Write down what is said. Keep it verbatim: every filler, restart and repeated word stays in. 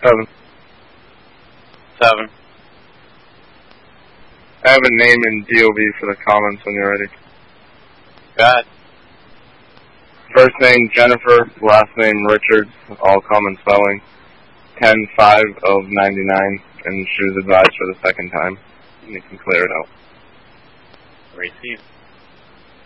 Seven. Seven. I have a name in D O B for the comments when you're ready. Go ahead. First name Jennifer, last name Richard, all common spelling. ten five of ninety-nine, and she was advised for the second time. You can clear it out. Receive.